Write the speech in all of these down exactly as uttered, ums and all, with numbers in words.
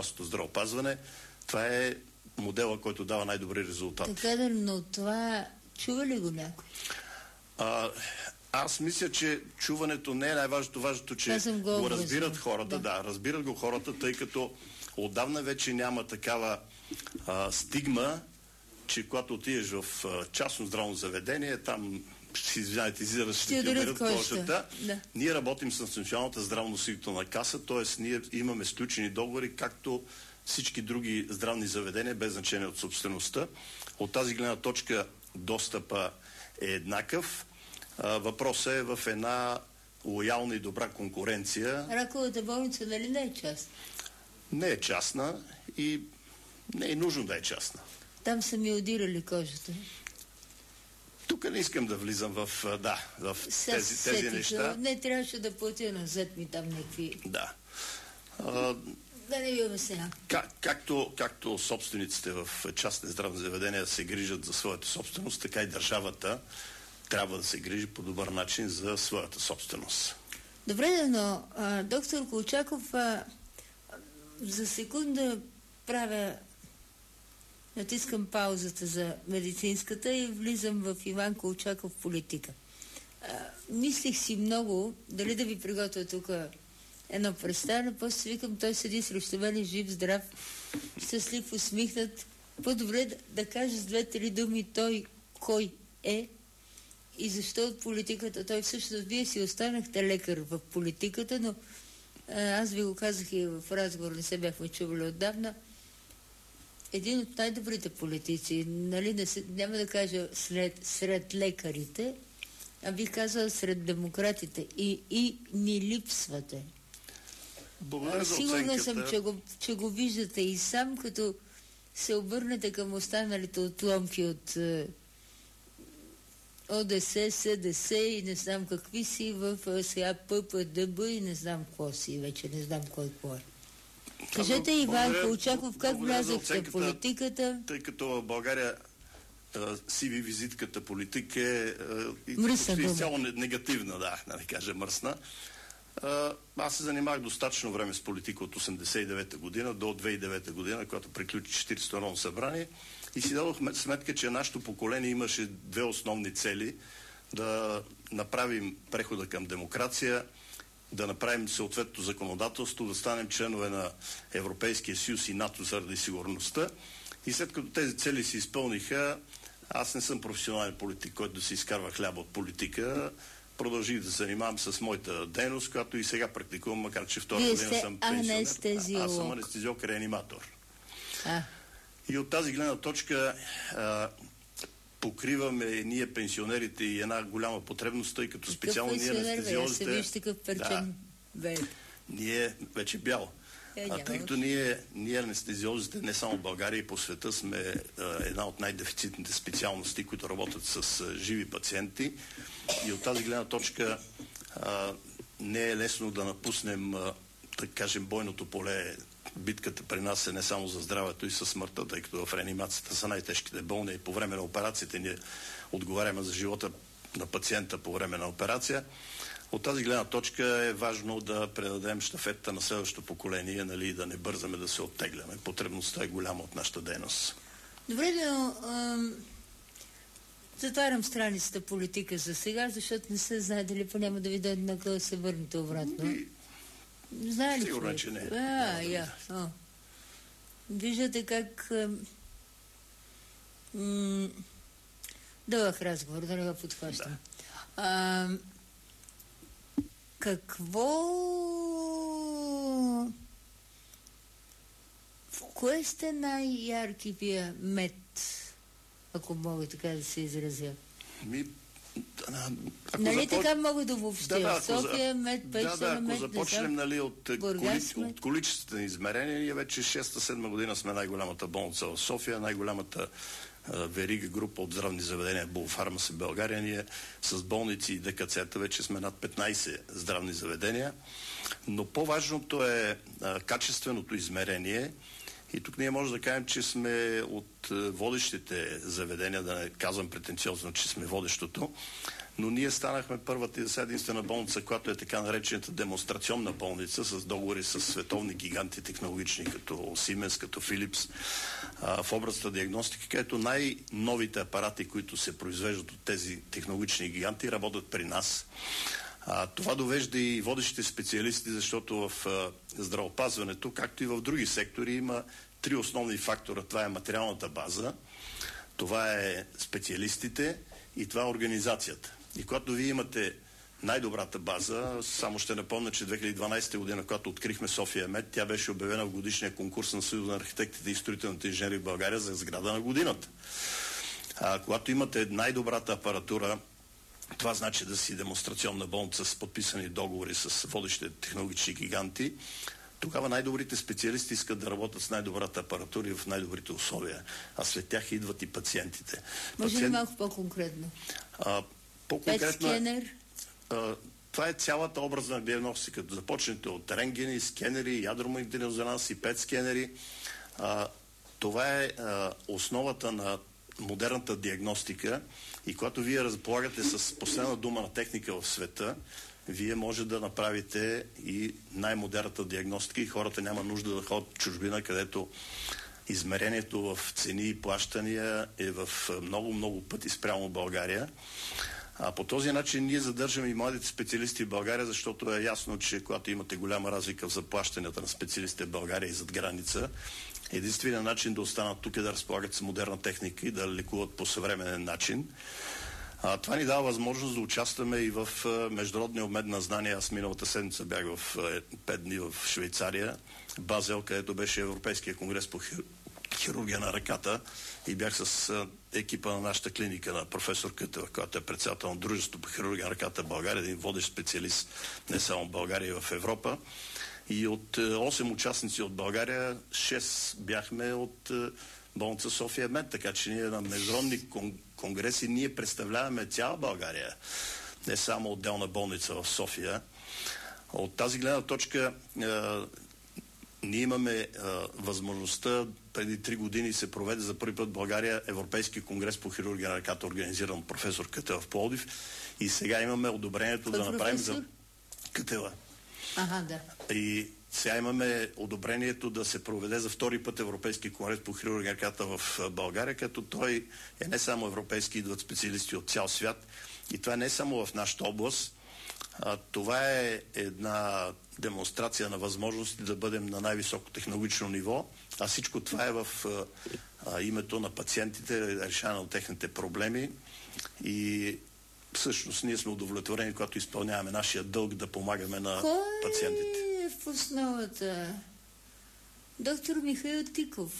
здравеопазване. Това е модела, който дава най-добри резултати. Така да, но това чува ли го някой? А, аз мисля, че чуването не е най-важното. Важното, че го, го разбират хората. Да. да, разбират го хората, тъй като отдавна вече няма такава а, стигма, че когато отидеш в а, частно здравно заведение, там ще извиняйте, изираш, ще ти оберат кожата. Да. Ние работим с Националната здравноосигурителна каса, т.е. ние имаме сключени договори, както всички други здравни заведения, без значение от собствеността. От тази гледна точка достъпа е еднакъв. Въпросът е в една лоялна и добра конкуренция. Раковата болница нали не е частна? Не е частна и не е нужно да е частна. Там са ми одирали кожата. Тук не искам да влизам в, да, в тези, тези неща. Не трябваше да платя назад ми там някакви... Да. А, да не ви обясня. Как, както, както собствениците в частни здравни заведения се грижат за своята собственост, така и държавата трябва да се грижи по добър начин за своята собственост. Добре, но а, доктор Колчаков, а, за секунда правя, натискам паузата за медицинската и влизам в Иван Колчаков политика. А, мислих си много, дали да ви приготвя тук едно представяне, после викам, той седи срещу мен, жив, здрав, щастлив, усмихнат. По-добре да, да каже с две-три думи той кой е и защо от политиката. Той всъщност, вие си останахте лекар в политиката, но а, аз ви го казах и в разговор, не се бяхме чували отдавна. Един от най-добрите политици, нали, не се, няма да кажа след, сред лекарите, а би казал сред демократите. И, и ни липсвате. Благодаря за Сигурна съм, че го, че го виждате и сам, като се обърнете към останалите отломки от е, ОДС, СДС и не знам какви си в е, сега ППДБ и не знам какво си, вече не знам кой какво е. Кажете, Иван Колчаков, как влязахте в политиката? Тъй като в България си ви визитката политика е изцяло негативна, да, да не кажа мръсна. Uh, аз се занимавах достатъчно време с политика от осемдесет и девета година до две хиляди и девета година, когато приключи четиридесетото народно събрание, и си дадох сметка, че нашето поколение имаше две основни цели: да направим прехода към демокрация, да направим съответното законодателство, да станем членове на Европейския съюз и НАТО заради сигурността. И след като тези цели се изпълниха, аз не съм професионален политик, който да се изкарва хляба от политика. Продължих да се занимавам с моята дейност, която и сега практикувам, макар че втора Вие година съм пенсионер. Анестезиолог. Аз съм анестезиолог-реаниматор. А. И от тази гледна точка а, покриваме ние пенсионерите и една голяма потребност, тъй като специално ние анестезиолозите... Какъв виж такъв перчен бе? Ние вече бял. Е, а, тъй като ние, ние анестезиолозите не само в България и по света сме а, една от най-дефицитните специалности, които работят с а, живи пациенти, и от тази гледна точка а, не е лесно да напуснем, а, да кажем, бойното поле. Битката при нас е не само за здравето и със смъртта, тъй като в реанимацията са най-тежките болни и по време на операциите ние отговаряме за живота на пациента по време на операция. От тази гледна точка е важно да предадем щафетата на следващото поколение, нали, да не бързаме да се оттегляме. Потребността е голяма от нашата дейност. Добре, но ам, затварям страницата политика за сега, защото не се знае дали по няма да ви дойде на да се върнете обратно. И... Знае ли? Сигурно, че не. А, я. О. Виждате как ам, м- дълъг разговор, да не го подхващам. Да. Ам, Какво... В кое сте най-ярки вие мед, ако мога така да се изразя? Ми... Нали запо... така мога да въобще? Да, да, София, мед, Пещера, да, да, ако мед, започнем, нали, от, коли... от количествени измерения, ние вече шеста-седма година сме най-голямата болница в София, най-голямата верига група от здравни заведения Булфармас в България. Ние с болници и ДКЦ-та вече сме над петнайсет здравни заведения, но по-важното е а, качественото измерение, и тук ние може да кажем, че сме от водещите заведения, да не казвам претенциозно, че сме водещото, но ние станахме първата и единствена болница, която е така наречената демонстрационна болница, с договори с световни гиганти технологични, като Siemens, като Philips, а, в областта диагностика, където най-новите апарати, които се произвеждат от тези технологични гиганти, работят при нас. А, това довежда и водещите специалисти, защото в а, здравеопазването, както и в други сектори, има три основни фактора. Това е материалната база, това е специалистите и това е организацията. И когато вие имате най-добрата база, само ще напомня, че две хиляди и дванадесета година, когато открихме София Мед, тя беше обявена в годишния конкурс на Съюза на архитектите и строителните инженери в България за сграда на годината. А, когато имате най-добрата апаратура, това значи да си демонстрационна болница с подписани договори с водещите технологични гиганти, тогава най-добрите специалисти искат да работят с най-добрата апаратура и в най-добрите условия. А след тях идват и пациентите. Може ли малко по-конкретно? А, по-конкретно Пет скенер? А, това е цялата образна диагностика. Започнете от рентгени, скенери, ядромагнитен резонанс и пет скенери. А, това е а, основата на модерната диагностика и когато вие разполагате с последна дума на техника в света, вие може да направите и най-модерната диагностика и хората няма нужда да ходят в чужбина, където измерението в цени и плащания е в много-много пъти спрямо България. А по този начин ние задържаме и младите специалисти в България, защото е ясно, че когато имате голяма разлика в заплащанията на специалистите в България и зад граница, единственият начин да останат тук е да разполагат с модерна техника и да лекуват по съвременен начин. А, това ни дава възможност да участваме и в а, международния обмен на знания. Аз миналата седмица бях в пет дни в Швейцария, Базел, където беше Европейския конгрес по хир... хирургия на ръката и бях с а, екипа на нашата клиника на професор Кътева, която е председател на Дружеството по хирургия на ръката в България, един водещ специалист не само в България и в Европа. И от осем участници от България, шест бяхме от болница София Мед, така че ние на международни конгреси ние представляваме цяла България, не само отделна болница в София. От тази гледна точка е, ние имаме е, възможността, преди три години се проведе за първи път в България Европейски конгрес по хирургия на ръката, организиран от професор Кътева в Пловдив, и сега имаме одобрението да направим за Кътева. Ага, да. И сега имаме одобрението да се проведе за втори път Европейски конгрес по хирургия на ръката в България, като той е не само европейски, идват специалисти от цял свят. И това не е само в нашата област. А, това е една демонстрация на възможности да бъдем на най-високо технологично ниво, а всичко това е в а, името на пациентите, решаване на техните проблеми и всъщност ние сме удовлетворени, когато изпълняваме нашия дълг да помагаме на Кой пациентите. Кой е в основата? Доктор Михаил Тиков.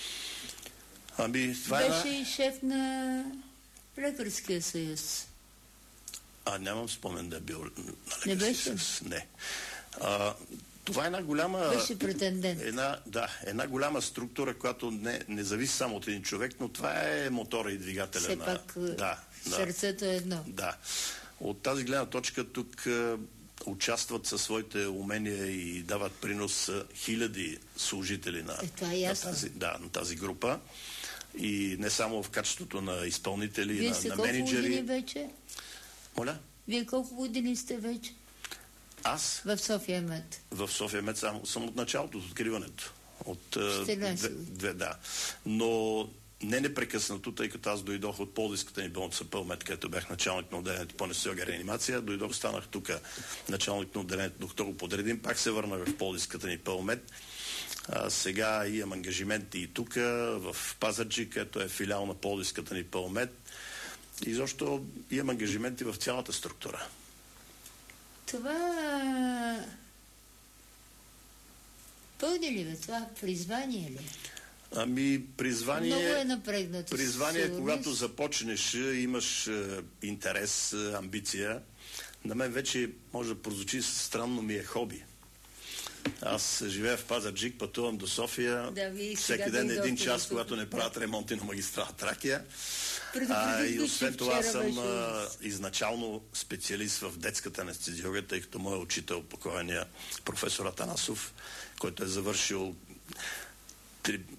Ами, това Беше е... и шеф на Лекарския съюз. А, нямам спомен да е бил на Не беше? съюз. Не. А, това е една голяма... Беше претендент. Една, да, една голяма структура, която не, не зависи само от един човек, но това е мотора и двигателя Все на... пак да, сърцето да, е едно. Да. От тази гледна точка тук е, участват със своите умения и дават принос е, хиляди служители на, е, е на, тази, да, на тази група. И не само в качеството на изпълнители, Вие на, сте на колко менеджери. години вече? Моля? Вие колко години сте вече? Аз? В София Мед. В София Мед съм, съм от началото, от откриването. От две, две, да. Но не непрекъснато, тъй като аз дойдох от Пловдивската ни болница Пълмет, където бях началник на отделението по анестезиология и реанимация. Дойдох, станах тук началник на отделението, докато го подредим. Пак се върнах в Пловдивската ни Пълмет. А, сега имам ангажименти и тук, в Пазарджик, където е филиал на Пловдивската ни Пълмет. И защо имам ангажименти в цялата структура. Това... Пълни ли бе? Това призвание ли? Ами, призвание... Много е напрегнато. Призвание, когато започнеш, имаш е, интерес, е, амбиция. На мен вече може да прозвучи странно, ми е хоби. Аз живея в Пазарджик, пътувам до София. Да, вие всеки ден един час, когато не правят ремонти на магистрала Тракия. А, и освен това съм а, изначално специалист в детската анестезиология, тъй като моят учител, покойния професор Атанасов, който е завършил три,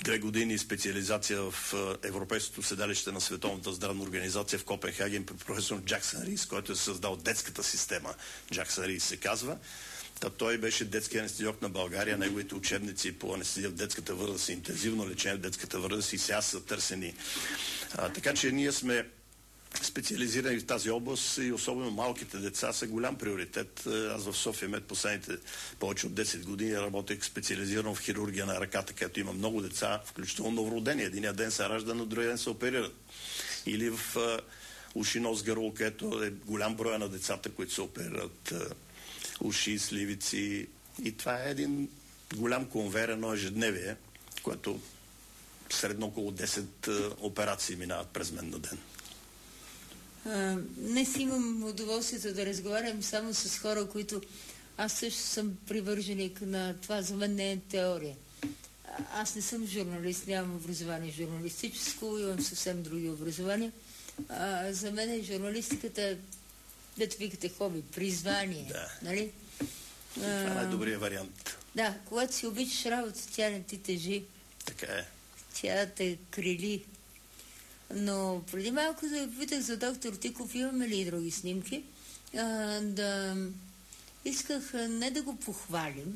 две години специализация в Европейското седалище на Световната здравна организация в Копенхаген при професор Джаксън Рис, който е създал детската система. Джаксън Рис се казва. Та той беше детски анестезиолог на България. Неговите учебници по анестезия в детската възраст и интензивно лечение в детската възраст и сега са търсени. А, така че ние сме специализирани в тази област и особено малките деца са голям приоритет. Аз в София Мед последните повече от десет години работех специализирано в хирургия на ръката, където има много деца, включително новородени. Единия ден се ражда, но другия ден се оперират. Или в уши, нос, гърло, където е голям брой на децата, които се оперират уши, сливици. И това е един голям конвейер, едно ежедневие, което средно около десет операции минават през мен на ден. А, днес имам удоволствието да разговарям само с хора, които аз също съм привърженик на това. За мен не е теория. А, аз не съм журналист, нямам образование журналистическо, имам съвсем други образования. А, за мен е журналистиката, дето викате хоби, призвание. Да. Нали? Това е най-добрият вариант. Да, когато си обичаш работа, тя не ти тежи. Така е. Тя те крили. Но преди малко да питах за доктор Тиков, имаме ли и други снимки, а, да исках не да го похвалим,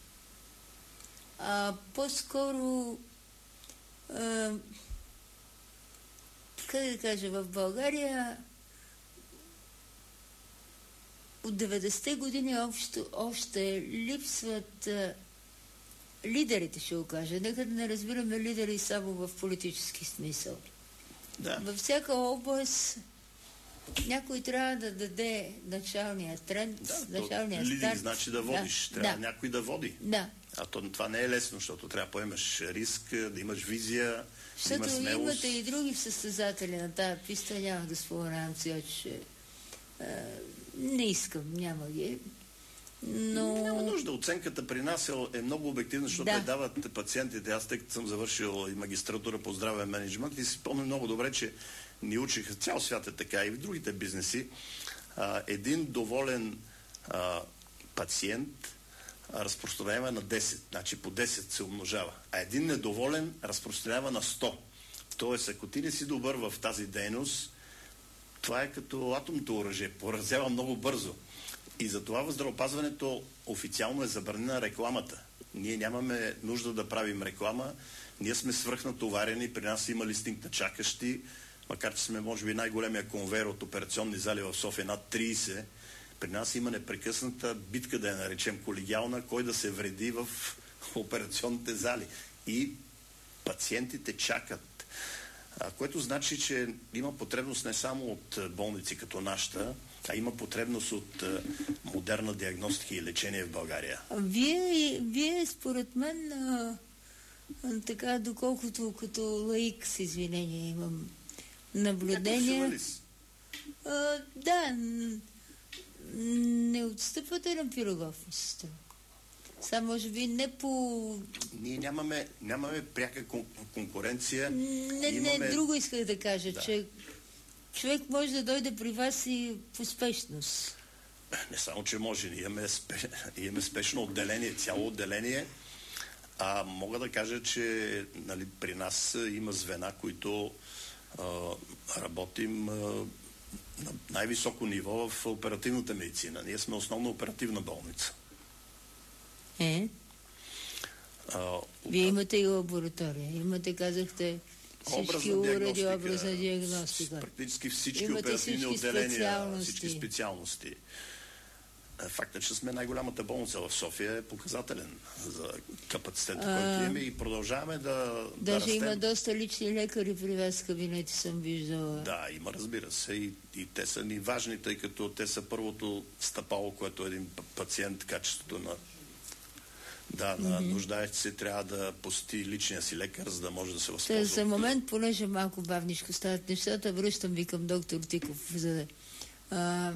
а по-скоро а, как да кажа, в България от деветдесетте години общо, още липсват а, лидерите, ще го кажа. Нека да не разбираме лидери само в политически смисъл. Да. Във всяка област някой трябва да даде началния тренд, да, началния лидер старт. Значи да водиш. Да, трябва да. някой да води. Да. А то, това не е лесно, защото трябва да поемаш риск, да имаш визия, защото да имаш смелост. Имате и други състезатели на тая писта, няма да споменавам сега, че е, не искам, няма ги. Но... Няма нужда. Оценката при нас е, е много обективна, защото да. те дават пациентите. Аз тъй като съм завършил и магистратура по здравен мениджмънт и си спомням много добре, че ни учиха, цял свят е така и в другите бизнеси, а, един доволен а, пациент разпространява на десет, значи по десет се умножава, а един недоволен разпространява на сто. Тоест, ако ти не си добър в тази дейност, това е като атомното оръжие, поразява много бързо. И затова в здравеопазването официално е забранена рекламата. Ние нямаме нужда да правим реклама, ние сме свръхнатоварени, при нас има листинг на чакащи, макар че сме може би най-големия конвейер от операционни зали в София, над трийсет. При нас има непрекъсната битка, да я наречем колегиална, кой да се вреди в операционните зали. И пациентите чакат. А, което значи, че има потребност не само от болници като нашата, а има потребност от а, модерна диагностика и лечение в България. Вие, вие според мен, а, а, така, доколкото като лаик, с извинение, имам наблюдение. А, да, не отстъпвате на Пирогов, мисля. Сега, може би, не по... Ние нямаме, нямаме пряка кон- конкуренция. Не, имаме... не, друго исках да кажа, да. че човек може да дойде при вас и по спешност. Не само, че може. Ние имаме, спе... имаме спешно отделение, цяло отделение. А мога да кажа, че нали, при нас има звена, които а, работим а, на най-високо ниво в оперативната медицина. Ние сме основно оперативна болница. Е? А, Вие имате и лаборатория. Имате, казахте, всички уреди, образна диагностика. Практически всички имате оперативни всички отделения, специалности. всички специалности. Фактът, че сме най-голямата болница в София е показателен за капацитета, а, който имаме и продължаваме да, даже да има растем. Доста лични лекари при вас в кабинети, съм виждала. Да, има, разбира се. И, и те са ни важни, тъй като те са първото стъпало, което един пациент, качеството на да, на mm-hmm. нуждаещ се, трябва да посети личния си лекар, за да може да се възползва. За момент, понеже малко бавничко стават нещата, връщам ви към доктор Тиков. За да... а,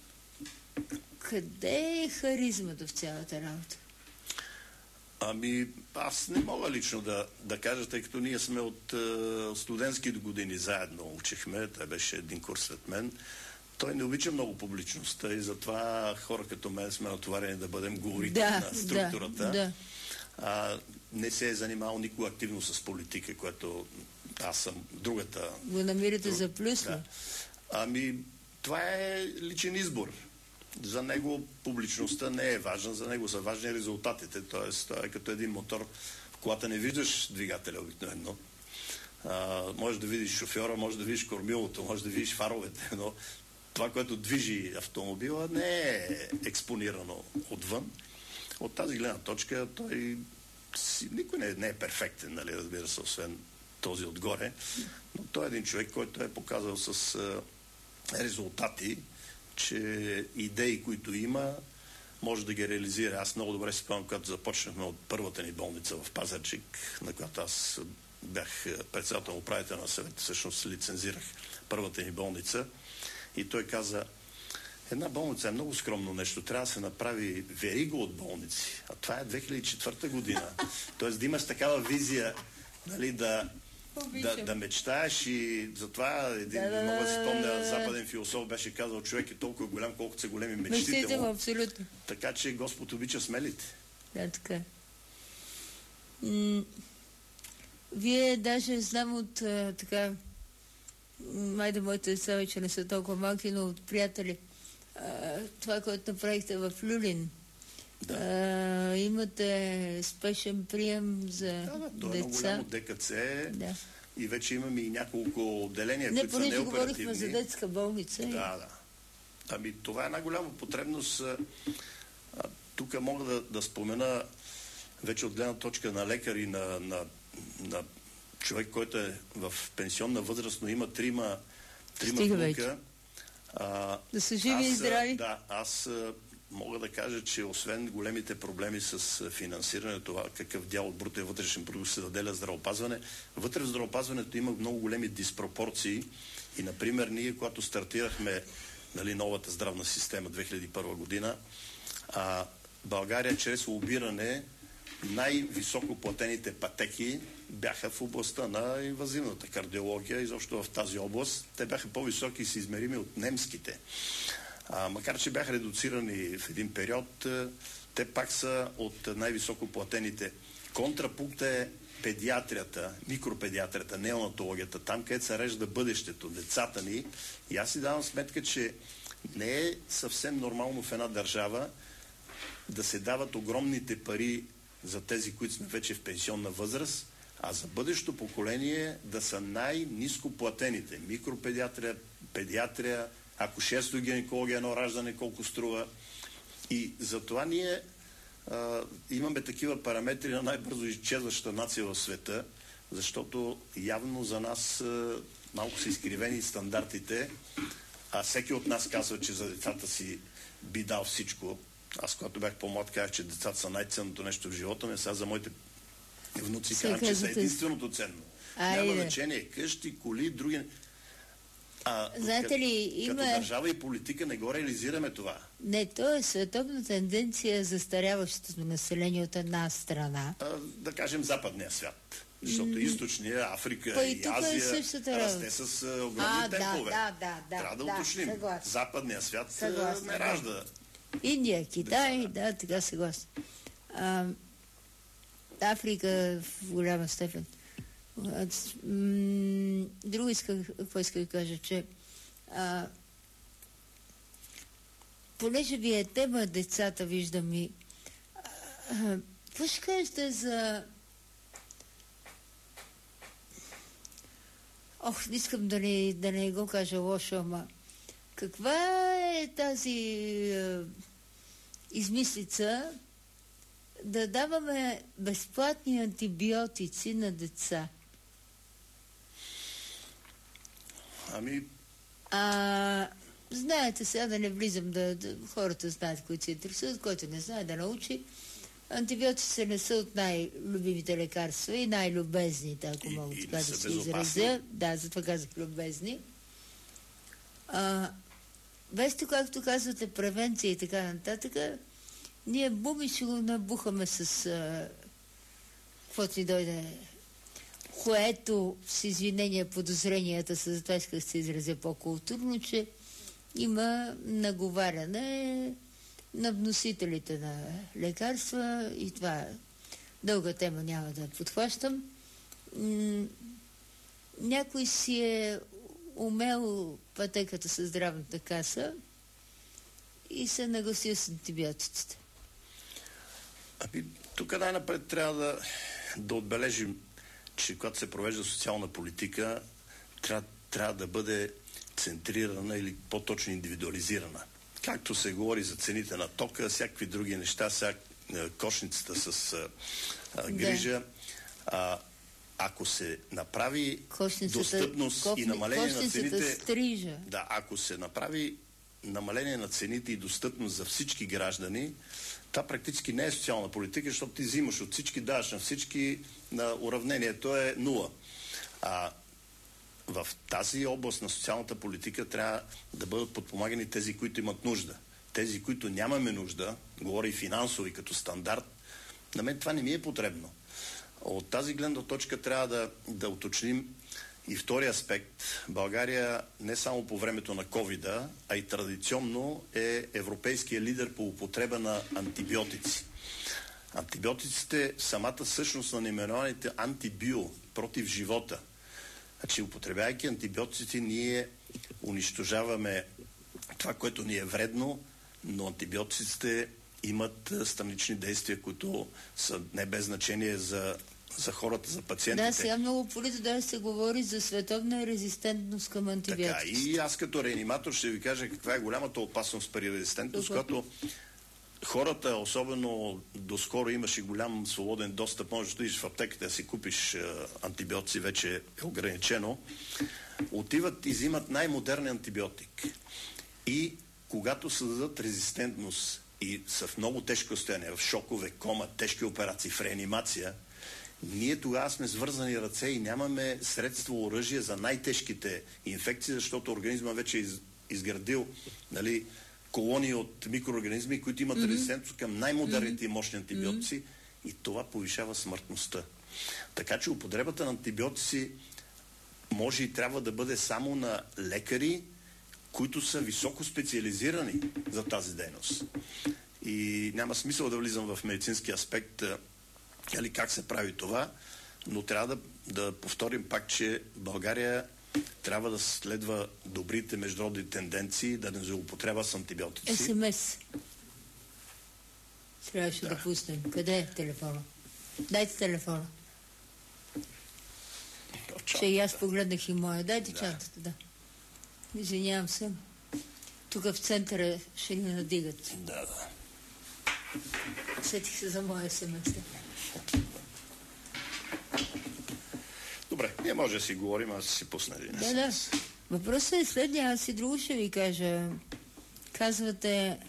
къде е харизмата в цялата работа? Ами, аз не мога лично да, да кажа, тъй като ние сме от е, студентски години заедно учихме, той беше един курс след мен. Той не обича много публичността и затова хора като мен сме натоварени да бъдем говорители да, на структурата. Да, да. А, не се е занимавал никога активно с политика, което аз съм другата. Го намирате друг... за плюс ли? Да. Ами, това е личен избор. За него публичността не е важна, за него са важни резултатите. Тоест, това е като един мотор. В колата не виждаш двигателя обикновено. А, може да видиш шофьора, може да видиш кормилото, може да видиш фаровете, но това, което движи автомобила, не е експонирано отвън. От тази гледна точка той никой не, не е перфектен, нали, разбира се, освен този отгоре, но той е един човек, който е показал с а, резултати, че идеи, които има, може да ги реализира. Аз много добре си спомням, когато започнахме от първата ни болница в Пазарджик, на която аз бях председател на управителния съвет, всъщност лицензирах първата ни болница, и той каза: една болница е много скромно нещо, трябва да се направи верига от болници. А това е две хиляди и четвърта година. Тоест да имаш такава визия, нали, да, да, да мечтаеш, и затова един, да, много да си спомня, западен философ беше казал: човек е толкова голям, колкото са големи мечтите му. Мечтите му, абсолютно. Така че Господ обича смелите. Да, така. М- Вие даже знам от а, така, майде моите деца вече не са толкова малки, но от приятели, а, това, което направихте в Люлин, да. а, имате спешен прием за да, да, деца. Да, много голямо ДКЦ, да. И вече имаме и няколко отделения, не, които са неоперативни. Не, понеже говорихме за детска болница. Да, да. Ами това е една голяма потребност. Тук мога да, да спомена вече от гледна точка на лекари, на, на, на човек, който е в пенсионна възраст, но има трима, трима внука. А, да са живи аз, и здрави. Да, аз мога да кажа, че освен големите проблеми с финансирането, това какъв дял от брутния вътрешен продукт се заделя здравеопазване, вътре в здравеопазването има много големи диспропорции. И, например, ние, когато стартирахме, нали, новата здравна система две хиляди и първа година, а, България чрез лобиране най-високо платените пътеки бяха в областта на инвазивната кардиология, изобщо в тази област. Те бяха по-високи и се измерими от немските. А, макар че бяха редуцирани в един период, те пак са от най-високо платените. Контрапункт е педиатрията, микропедиатрията, неонатологията, там, където се режда бъдещето, децата ни. И аз си давам сметка, че не е съвсем нормално в една държава да се дават огромните пари за тези, които сме вече в пенсионна възраст, а за бъдещото поколение да са най-ниско платените. Микропедиатрия, педиатрия, акушерство и гинекология, едно раждане колко струва. И затова ние а, имаме такива параметри на най-бързо изчезваща нация в света, защото явно за нас а, малко са изкривени стандартите, а всеки от нас казва, че за децата си би дал всичко. Аз, когато бях по-млад, казах, че децата са най-ценното нещо в живота ми, сега за моите внуци казвам, че са единственото ценно. Айде. Няма значение къщи, коли, други... А, знаете ли, като, има... като държава и политика не го реализираме това. Не, то е световна тенденция за застаряващото население от една страна. А, да кажем западния свят. Защото М- източния, Африка Па и, и Азия е расте с а, огромни а, темпове. Да, да, да, Трябва да, да уточним. Съгласен. Западния свят Съгласен, не ражда. Индия, Китай, деца, да, така съгласен. А, Африка в голяма степен. М- друго исках, какво исках да кажа, че а, понеже ви е тема децата, виждам и какво ще кажете за ох, не искам да не, да не го кажа лошо, ама каква е тази а, измислица да даваме безплатни антибиотици на деца? Ами... А, знаете, сега да не влизам, да, да хората знаят, които се интересуват, който не знае да научи. Антибиотици не са от най-любимите лекарства и най-любезните, ако мога така да се изразя. Да, затова казах любезни. А, без това, както казвате, превенция и така нататък, ние буми ще го набухаме с а, каквото ни дойде, което с извинение подозренията са, затова исках да се изразя по-културно, че има наговаряне на вносителите на лекарства и това дълга тема, няма да я подхващам. М- някой си е умел пътеката със здравната каса и се нагласил с антибиотиците. Ами, тук най-напред трябва да, да отбележим, че когато се провежда социална политика, трябва, трябва да бъде центрирана или по-точно индивидуализирана. Както се говори за цените на тока, всякакви други неща, всяк, кошницата с а, грижа, да. а, ако се направи кошницата, достъпност кофни, и намаление на цените... Стрижа. Да, ако се направи намаление на цените и достъпност за всички граждани, това практически не е социална политика, защото ти взимаш от всички, даваш на всички, на уравнението е нула. А в тази област на социалната политика трябва да бъдат подпомагани тези, които имат нужда. Тези, които нямаме нужда, говоря и финансово и като стандарт, на мен това не ми е потребно. От тази гледна точка трябва да, да уточним и втория аспект. България не само по времето на ковида, а и традиционно е европейския лидер по употреба на антибиотици. Антибиотиците, самата същност на наименованите антибио, против живота. Значи, употребявайки антибиотици, ние унищожаваме това, което ни е вредно, но антибиотиците имат странични действия, които са не без значение за, за хората, за пациентите. Да, сега много полити да се говори за световна резистентност към антибиотиците. Така, и аз като реаниматор ще ви кажа каква е голямата опасност при резистентност, когато хората, особено доскоро имаше голям свободен достъп, можеш да идиш в аптеката да си купиш а, антибиотици, вече е ограничено, отиват и взимат най-модерен антибиотик. И когато създадат резистентност и са в много тежко състояние, в шокове, кома, тежки операции, в реанимация, ние тогава сме свързани ръце и нямаме средство, оръжие за най-тежките инфекции, защото организма вече е из, изградил, нали, колонии от микроорганизми, които имат mm-hmm. резистентност към най-модерните и мощни антибиотици mm-hmm. и това повишава смъртността. Така че употребата на антибиотици може и трябва да бъде само на лекари, които са високо специализирани за тази дейност. И няма смисъл да влизам в медицински аспект, или как се прави това, но трябва да, да повторим пак, че България трябва да следва добрите международни тенденции, да не злоупотребява с антибиотици. ес ем ес. Трябваше да. да пуснем. Къде е телефона? Дайте телефона. Че и аз погледнах и моя. Дайте да. Чантата, да. Извинявам се. Тук в центъра ще ни надигат. Да, да. Сетих се за моя семестър. Добре, ние може да си говорим, аз си пусна един. Да, да. Въпросът е следния, аз и друго ще ви кажа. Казвате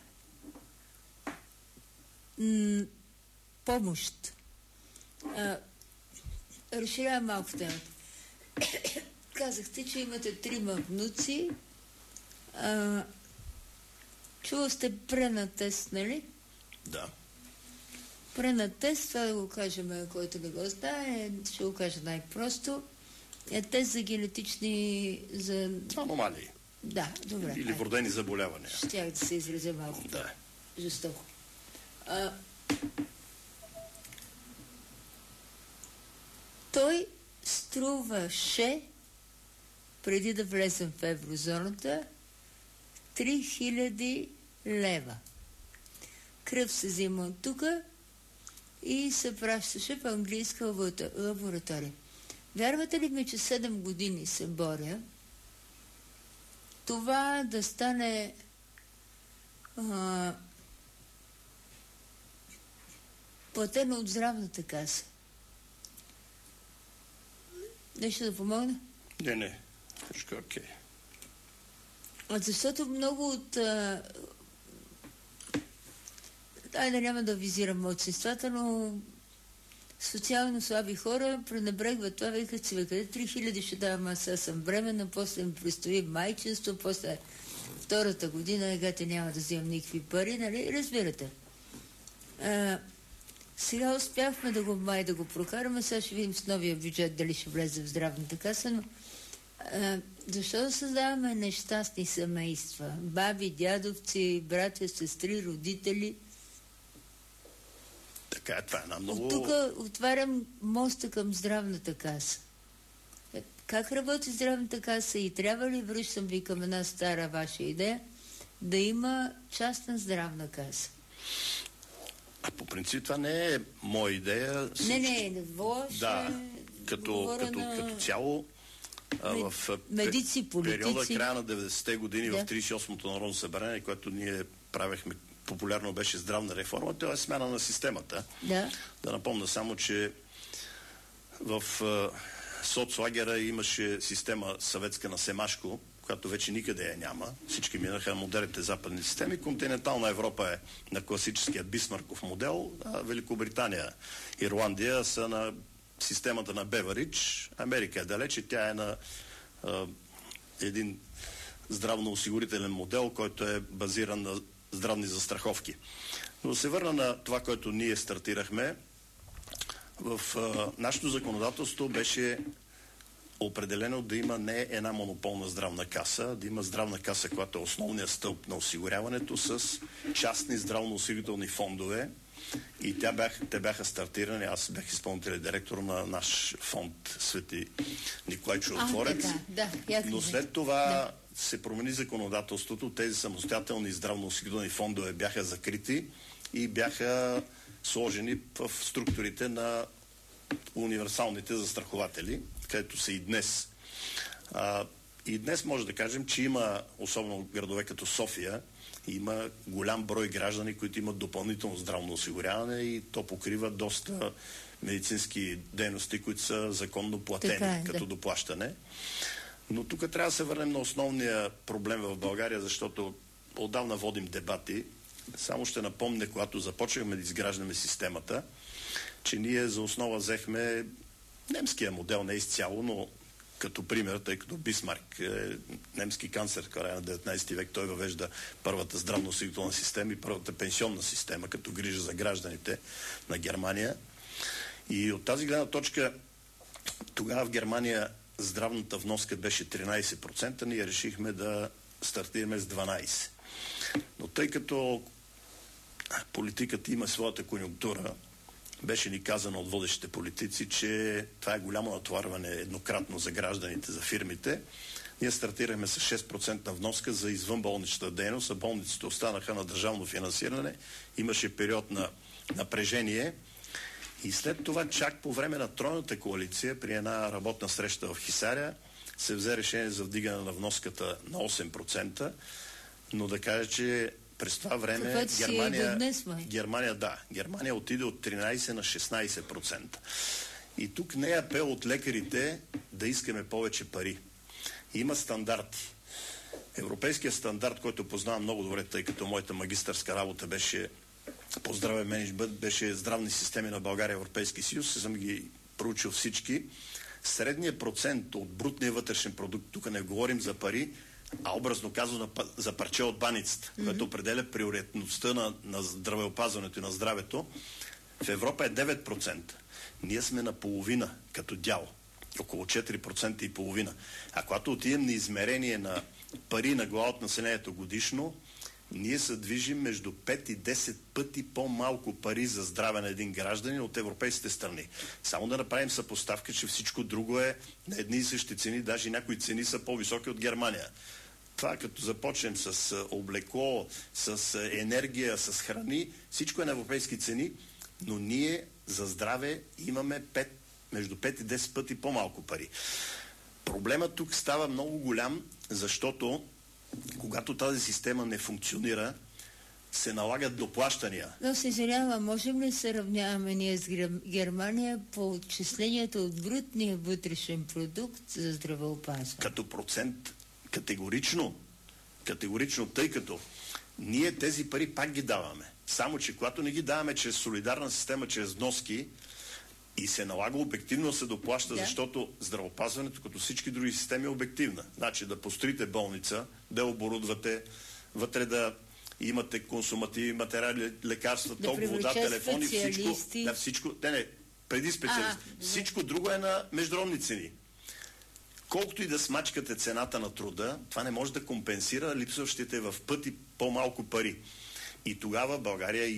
м- помощ. А, разширявам малко темата. Казахте, че имате трима внуци. А, чува сте пренатест, нали? Да. Пренатест, това да го кажем, който не го знае, ще го кажа най-просто, е тест за генетични... за... аномалии. Да, добре. Или вродени заболявания. Щях да се изразя малко. Да. Жестоко. А, той струваше, преди да влезем в еврозоната, три хиляди лева. Кръв се взима от тук и се пращаше в английска лаборатория. Вярвате ли ми, че седем години се боря това да стане а, платено от здравната каса? Нещо да помогна? Не, не. Всичко е окей. Защото много от... А, айде няма да визирам младсинствата, но социално слаби хора пренебрегват това, викат си, къде три хиляди ще давам, аз съм бременна, после ми предстои майчинство, после втората година, егате няма да взимам никакви пари, нали? Разбирате. А, сега успяхме да го май да го прокараме, сега ще видим с новия бюджет дали ще влезе в здравната каса, но а, защо да създаваме нещастни семейства? Баби, дядовци, братя, сестри, родители. Така е, това е една много... От тук отварям моста към здравната каса. Как работи здравната каса и трябва ли, връщам ви към една стара ваша идея, да има частна здравна каса? А по принцип това не е моя идея. Не, не, не вож, да, като, като, на... като цяло Мед... в медици, политици. периода края на деветдесетте години, да, в тридесет и осмото Народно събрание, което ние правехме, популярно беше здравна реформа, това е смяна на системата. Да. Да напомня само, че в соцлагера имаше система съветска на Семашко, която вече никъде я няма. Всички минаха на модерните западни системи. Континентална Европа е на класическия Бисмарков модел, а Великобритания, Ирландия са на системата на Беварич. Америка е далече, тя е на а, един здравноосигурителен модел, който е базиран на здравни застраховки. Но се върна на това, което ние стартирахме. В а, нашето законодателство беше определено да има не една монополна здравна каса, да има здравна каса, която е основният стълб на осигуряването с частни здравноосигурителни фондове. И тя бях, те бяха стартирани. Аз бях изпълнителен директор на наш фонд Свети Николай Чудотворец. Да, но след това да. се промени законодателството. Тези самостоятелни здравноосигурителни фондове бяха закрити и бяха сложени в структурите на универсалните застрахователи, където са и днес. А, и днес може да кажем, че има, особено в градове като София, има голям брой граждани, които имат допълнително здравно осигуряване и то покрива доста медицински дейности, които са законно платени е, като да. доплащане. Но тук трябва да се върнем на основния проблем в България, защото отдавна водим дебати. Само ще напомня, когато започнахме да изграждаме системата, че ние за основа взехме немския модел, не изцяло, но като пример, тъй като Бисмарк е немски канцлер в края на деветнайсети век, той въвежда първата здравноосигурителна система и първата пенсионна система, като грижа за гражданите на Германия. И от тази гледна точка, тогава в Германия здравната вноска беше тринайсет процента, ние решихме да стартираме с дванайсет процента. Но тъй като политиката има своята конюнктура, беше ни казано от водещите политици, че това е голямо натоварване еднократно за гражданите, за фирмите. Ние стартирахме с шест процента вноска за извънболничната дейност, а болниците останаха на държавно финансиране. Имаше период на напрежение. И след това, чак по време на тройната коалиция, при една работна среща в Хисаря, се взе решение за вдигане на вноската на осем процента, но да кажа, че през това време Германия, днес, Германия, да, Германия отиде от тринайсет на шестнайсет процента. И тук не е апел от лекарите да искаме повече пари. Има стандарти. Европейският стандарт, който познавам много добре, тъй като моята магистърска работа беше по здравен мениджмънт, беше здравни системи на България, Европейски съюз, съм ги проучил всички. Средният процент от брутния вътрешен продукт, тук не говорим за пари, а образно казано за парче от баницата, mm-hmm. което определя приоритетността на, на здравеопазването и на здравето, в Европа е девет процента. Ние сме на половина като дял. Около четири процента и половина. А когато отидем на измерение на пари на глава от населението годишно, ние се движим между пет и десет пъти по-малко пари за здраве на един гражданин от европейските страни. Само да направим съпоставка, че всичко друго е на едни и същи цени, даже някои цени са по-високи от Германия. Това като започнем с облекло, с енергия, с храни, всичко е на европейски цени, но ние за здраве имаме пет, между пет и десет пъти по-малко пари. Проблемът тук става много голям, защото когато тази система не функционира, се налагат доплащания. Но се извинявам, можем ли се равняваме ние с Германия по отчисленията от брутния вътрешен продукт за здравеопазване? Като процент категорично, категорично, тъй като ние тези пари пак ги даваме. Само, че когато не ги даваме чрез солидарна система, чрез вноски, и се налага обективно се доплаща, да. Защото здравеопазването, като всички други системи, е обективна. Значи да построите болница, да оборудвате, вътре да имате консумативи, материали, лекарства, да ток, вода, телефони, всичко. Да, всичко. Не, не, преди специалисти. А, всичко друго е на международни цени. Колкото и да смачкате цената на труда, това не може да компенсира липсващите в пъти по-малко пари. И тогава България има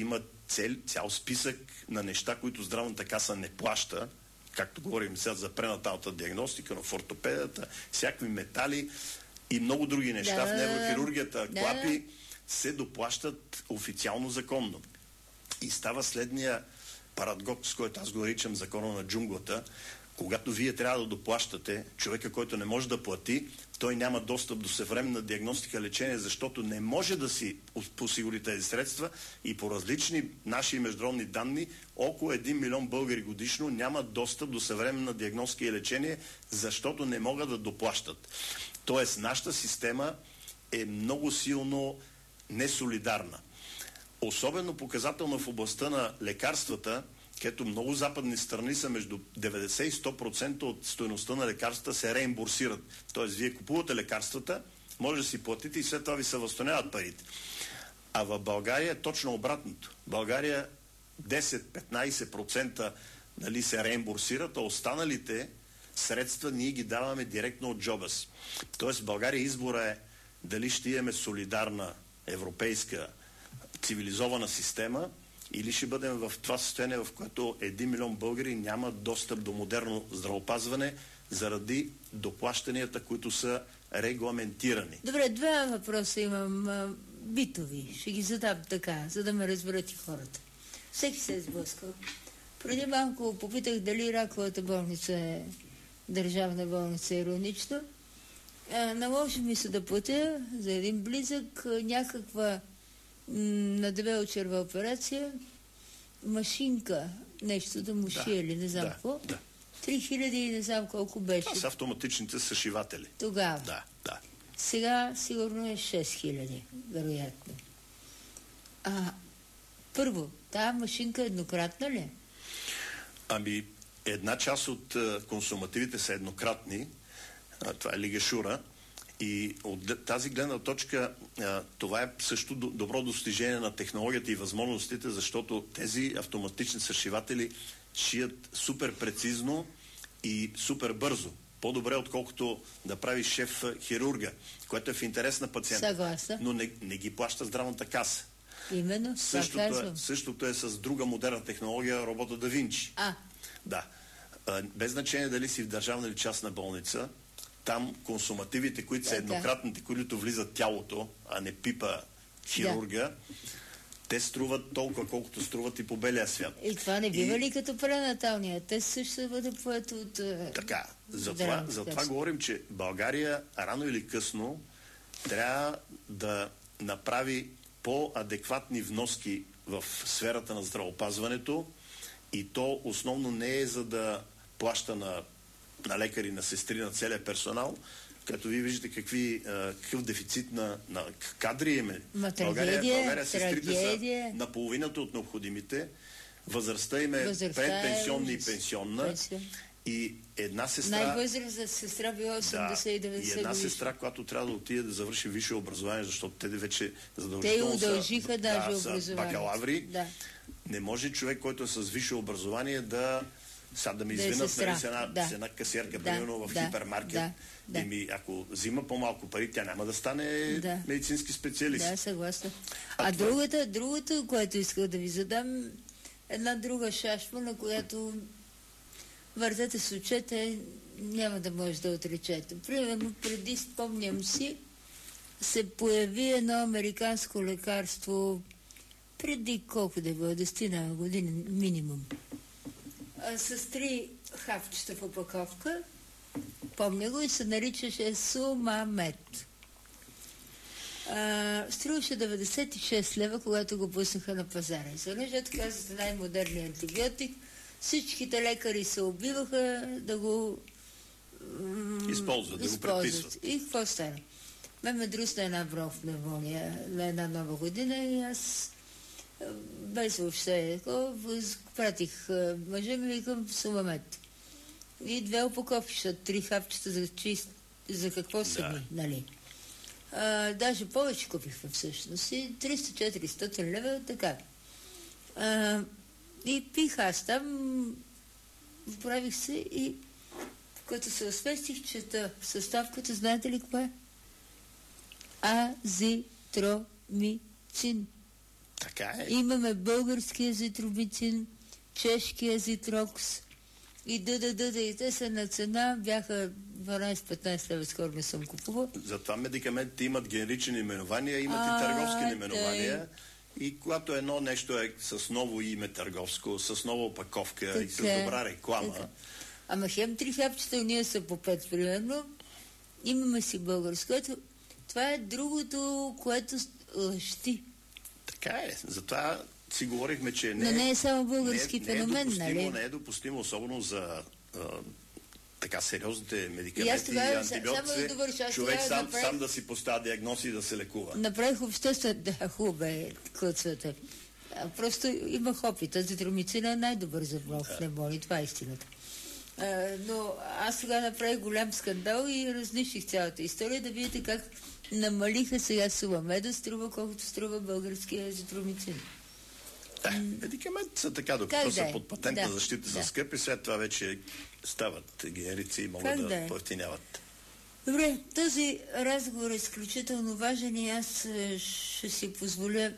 цел, цял списък на неща, които здравната каса не плаща, както говорим сега за пренаталната диагностика, но в ортопедията, всякакви метали и много други неща, да, в неврохирургията, да, клапи, да, се доплащат официално законно. И става следния парадокс, с който аз го наричам закона на джунглата. Когато вие трябва да доплащате, човека, който не може да плати, той няма достъп до съвременна диагностика, лечение, защото не може да си посигури тези средства и по различни наши международни данни, около един милион българи годишно нямат достъп до съвременна диагностика и лечение, защото не могат да доплащат. Тоест, нашата система е много силно несолидарна. Особено показателно в областта на лекарствата, където много западни страни са между деветдесет и сто процента от стойността на лекарствата се реимбурсират. Тоест, вие купувате лекарствата, може да си платите и след това ви се възстановяват парите. А в България е точно обратното. В България десет до петнайсет процента нали, се реимбурсират, а останалите средства ние ги даваме директно от джоба си. Тоест, в България избора е дали ще имаме солидарна европейска цивилизована система, или ще бъдем в това състояние, в което един милион българи нямат достъп до модерно здравеопазване заради доплащанията, които са регламентирани. Добре, два въпроса имам а, битови. Ще ги задам така, за да ме разберат и хората. Всеки се е сблъскал. Преди малко попитах дали раковата болница е държавна болница, иронично. А, наложи ми се да платя за един близък някаква на дебела черва операция, машинка, нещо да му шие или не знам какво. Да, да. три хиляди и не знам колко беше. Това са автоматичните съшиватели. Тогава. Да, да. Сега сигурно е шест хиляди, вероятно. А, първо, тази машинка еднократна ли? Ами, една част от uh, консумативите са еднократни. А, това е лигашура. И от тази гледна точка а, това е също добро достижение на технологията и възможностите, защото тези автоматични съшиватели шият супер прецизно и супер бързо. По-добре, отколкото да прави шеф хирурга, което е в интерес на пациента. Съгласна. Но не, не ги плаща здравната каса. Именно, същото е, същото е с друга модерна технология, робота Да Винчи. А. Да. А, без значение дали си в държавна или частна болница, там консумативите, които са еднократните, които влизат тялото, а не пипа хирурга, да. Те струват толкова, колкото струват и по белия свят. И това не бива и... ли като пренаталния? Те също ще бъде поет от... Така, затова, затова говорим, че България рано или късно трябва да направи по-адекватни вноски в сферата на здравеопазването и то основно не е за да плаща на на лекари, на сестри, на целия персонал, като вие виждате какви, а, какъв дефицит на, на кадри име. България, България сестрите са на половината от необходимите. Възрастта им е предпенсионна и пенсионна. Пенсион. И една сестра... Най-възрастна сестра била осемдесет и деветдесет да, и една годишна. сестра, която трябва да отиде да завърши висше образование, защото те вече задължително те удължиха са, даже да, образование. Бакалаври. Да. Не може човек, който е с висше образование да сега да ме да извинат нали, с, една, да. с една касиерка, да. примерно в да. хипермаркет. Да. Да. И ми, ако взима по-малко пари, тя няма да стане да. медицински специалист. Да, съгласна. А, а това... другата, другата, което исках да ви задам, една друга шашма, на която въртете с очете, няма да може да отречете. Примерно, преди, спомням си, се появи едно американско лекарство преди колко да било, десет години минимум. С три хапчета в опаковка, помня го, и се наричаше Сумамет. Струваше деветдесет и шест лева, когато го пуснаха на пазара. И се казвате най-модерният антибиотик. Всичките лекари се убиваха да го използват, да го предписват. И какво стана? Ме ме друсна една бронхопневмония на една нова година и аз без въобще пратих мъжа ми, викам Сумамет. И две опаковки, защото три хапчета за чист, за какво са ми, да. нали? А, даже повече купихме всъщност и триста-четиристотин лева, така. А, и пих аз там, правих се и като се освестих, чета съставката, знаете ли каква е? Азитромицин. Така е. Имаме български азитромицин, чешки азитрокс и ДДД, и те са на цена, бяха дванайсет-петнайсет лева, скоро не съм купувал. Затова медикаментите имат генерични наименования, имат а, и търговски наименования. Тъй. И когато едно нещо е с ново име търговско, с нова опаковка така, и с добра реклама. Така. Ама хем три хапчета, ние са по пет, примерно. Имаме си българско. Това е другото, което лъщи. Така е. Затова си говорихме, че не, Но не е само български не, феномен, не е нали? Не е допустимо, особено за а, така сериозните медикаменти и, и антибиотици. Човек да сам, направих... сам да си поставя диагноз и да се лекува. Направих обществен... Да, хубаво е клъцата. Просто имах опит. Азитромицина е най-добър за бронхни боли. Това е истината. А, но аз сега направих голям скандал и разнищих цялата история, да видите как намалиха сега Суваме да струва колкото струва българския азитромицин. Да, медикаменти са така, докато са под патентна да, защита да. са скъпи, след това вече стават генерици и могат как да, да поевтиняват. Добре, този разговор е изключително важен и аз ще си позволя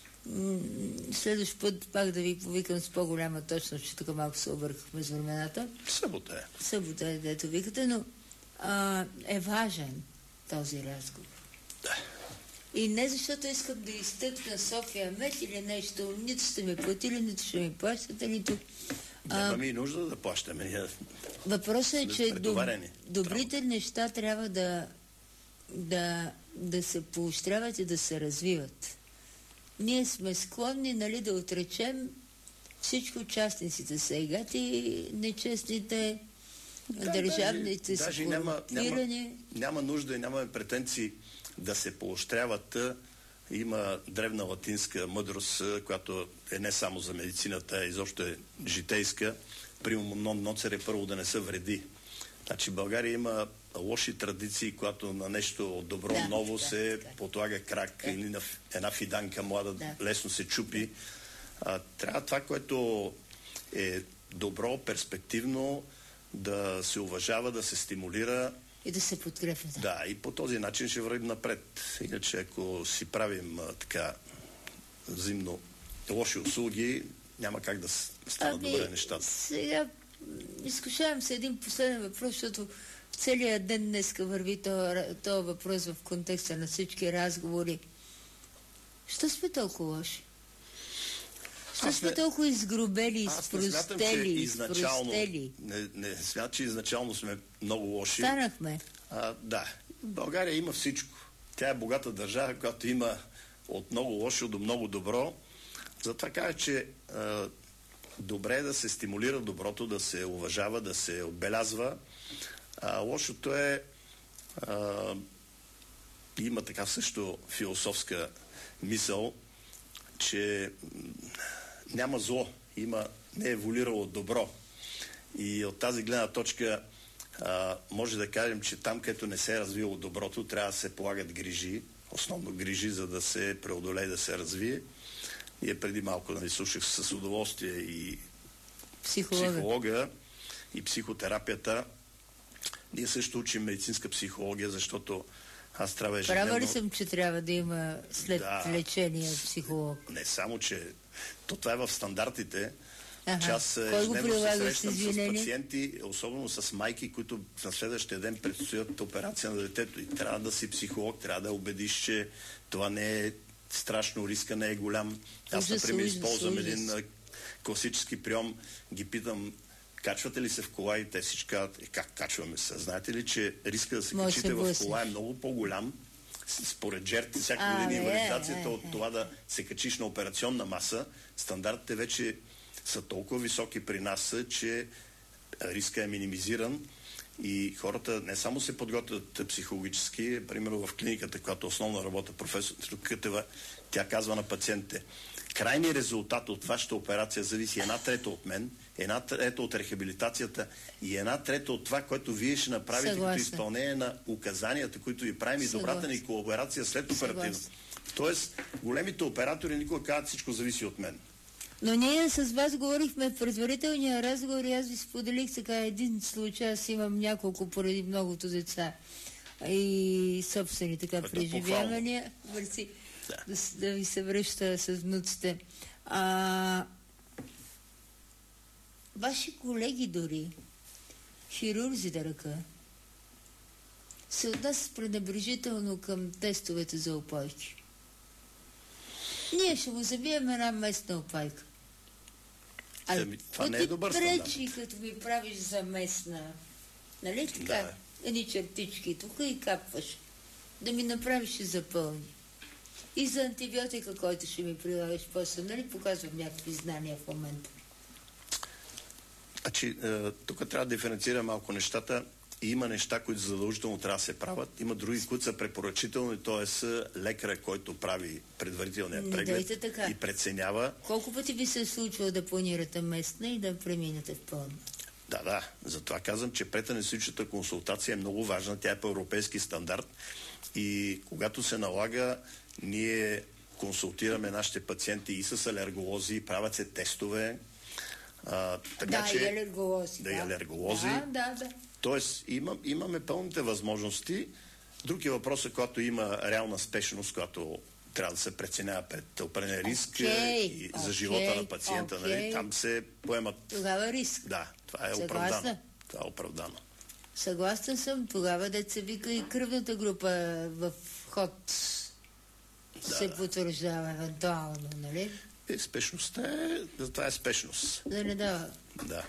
следващ път пак да ви повикам с по-голяма точност, че тук малко се объркахме с времената. Събота е. Събота е, дето викате, но а, е важен този разговор. Да. И не защото искам да изтъкна София Мед или нещо, нито сте ми платили, нито ще ми плащате, нито... Нямаме и нужда да плащаме. Ние... Въпросът е, че доб... добрите Право. неща трябва да, да, да се поощряват и да се развиват. Ние сме склонни, нали, да отречем всичко, частниците са егати, нечестните, да, държавните са даже няма, няма, няма нужда и нямаме претенции да се поощряват. Има древна латинска мъдрост, която е не само за медицината, а изобщо е житейска. Примерно нон ноцере първо да не се вреди. Значи в България има лоши традиции, когато на нещо добро, да, ново да, се да, подлага крак да. или на една фиданка млада да. лесно се чупи. А, трябва това, което е добро, перспективно, да се уважава, да се стимулира. И да се подкрепя. Да. да, и по този начин ще вървим напред. Иначе, ако си правим а, така взаимно лоши услуги, няма как да станат ами, добре нещата. Сега изкушавам се един последен въпрос, защото целият ден днеска върви този въпрос в контекста на всички разговори. Що сме толкова лоши? Що сме не, толкова изгрубели, изпростели, изпростели? Не, не смятам, че изначално сме много лоши. Станахме. А, да. България има всичко. Тя е богата държава, която има от много лошо до много добро. Затова кажа, че а, добре е да се стимулира доброто, да се уважава, да се отбелязва. А, лошото е а, има така също философска мисъл, че няма зло, има не е еволюирало добро. И от тази гледна точка а, може да кажем, че там, където не се е развило доброто, трябва да се полагат грижи, основно грижи, за да се преодолее, да се развие. Ние преди малко, нали, слушах с удоволствие и психолога. психолога и психотерапията. Ние също учим медицинска психология, защото аз трябва ежедневно... Права ли съм, че трябва да има след да, лечение психолог? Не само, че то това е в стандартите. Ага. Че аз ежедневно се срещам с пациенти, особено с майки, които на следващия ден предстоят операция на детето. И трябва да си психолог, трябва да убедиш, че това не е страшно, риска не е голям. Аз, ужас, например, ужас, използвам ужас. един класически прием, ги питам: качвате ли се в кола? И те всички казват: е, как качваме се? Знаете ли, че риска да се Може качите в кола е много по-голям според жертвите, всяка година инвалидизацията е, е, е. от това да се качиш на операционна маса. Стандартите вече са толкова високи при нас, че риска е минимизиран и хората не само се подготвят психологически, примерно в клиниката, която основно работа професор Кътева, тя казва на пациентите: крайният резултат от вашата операция зависи една трета от мен, една трета от рехабилитацията и една трета от това, което вие ще направите Съгласна. като изпълнение на указанията, които ви правим, и добрата ни колаборация след оперативно. Тоест, големите оператори никога казват: всичко зависи от мен. Но ние с вас говорихме в предварителния разговор и аз ви споделих така един случай. Аз имам няколко поради многото деца и собствени така преживявания. Мърси. да. Да, да ви се връща с внуците. А, ваши колеги дори, хирурзи да ръка, се отнасят пренебрежително към тестовете за опойки. Ние ще му забием една местна опайка. А това не е добър стандарт. Пречи, като ми правиш за местна, нали така? Да. Едни чертички тук и капваш. Да ми направиш и запълни. И за антибиотика, който ще ми прилагаш после, нали показвам някакви знания в момента. Значи, тук трябва да диференцира малко нещата. Има неща, които задължително трябва да се правят. Има други, които са препоръчителни, т.е. лекаря, който прави предварителния преглед и преценява. Колко пъти ви се е случвало да планирате местна и да преминете в пълна? Да, да. Затова казвам, че преданестетичната консултация е много важна. Тя е по европейски стандарт. И когато се налага, ние консултираме нашите пациенти и с алерголози, правят се тестове. А, така, да, че, и алерголози. Да, да, и алерголози. Да, да, да. Тоест, имам, имаме пълните възможности. Друг е въпросът, когато има реална спешност, която трябва да се преценява пред определен риск okay, и okay, за живота на пациента. Okay. Нали? Там се поемат... Тогава риск. Да, това е Съгласна? оправдано. Това е оправдано. Съгласна съм. Тогава деца вика и кръвната група в ход да, се потвърждава евентуално, нали? И спешността е... Това е спешност. Да не дава. Да.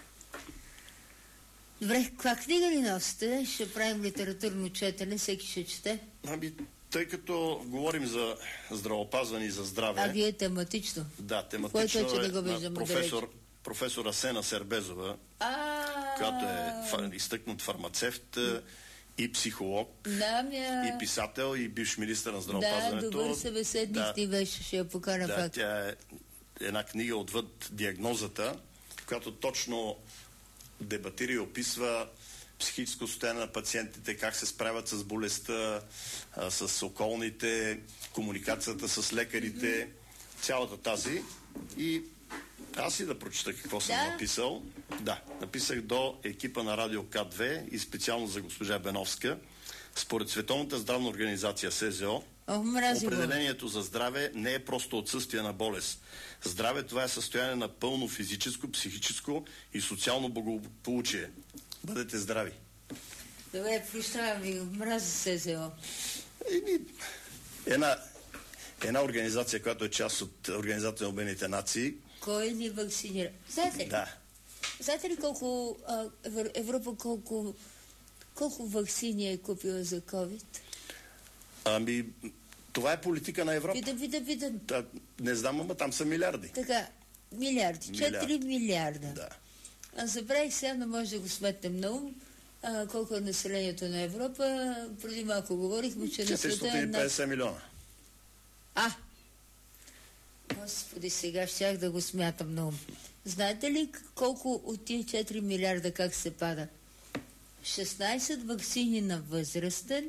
Добре, каква книга ли носите? Ще правим литературно четене, всеки ще чете. Ами, тъй като говорим за здравеопазване и за здраве... А вие тематично? Да, тематично е, е на професор, професор Асена Сербезова, а която е изтъкнат фармацевт и психолог, да, и писател, и бивш министър на здравеопазването. Да, добър събеседник да, ти беше, ще я покана да, пак. Тя е една книга отвъд диагнозата, която точно дебатира и описва психическо състояние на пациентите, как се справят с болестта, а, с околните, комуникацията с лекарите, цялата тази. И аз и да прочета какво съм да. написал. Да, написах до екипа на Радио К две и специално за госпожа Беновска. Според Световната здравна организация СЗО, О, определението за здраве не е просто отсъствие на болест. Здраве, това е състояние на пълно физическо, психическо и социално благополучие. Бъдете здрави. Добре, прощавам ви, мразя СЗО. Еми, една, една организация, която е част от Организацията на Обединените нации. Кой ни вакцинира? Знаете ли? Да. Знаете ли колко а, Европа колко, колко вакцини е купила за COVID? Ами, това е политика на Европа. Вида, вида, вида. Та, не знам, ама там са милиарди. Така, милиарди. Четири милиарда. Да. А забравих сега, но може да го сметнем на ум. А, колко е населението на Европа? Преди малко говорихме, че на света е... четиристотин и петдесет милиона. А! Господи, сега щях да го смятам на ум. Знаете ли колко от тия четири милиарда как се пада? шестнайсет ваксини на възрастен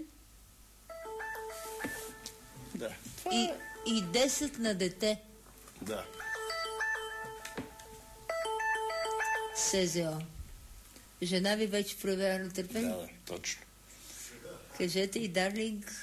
да. и, и десет на дете. Да. СЗО. Жена ви вече проявява на търпение? Да, да, точно. Кажете и, Дарлинг.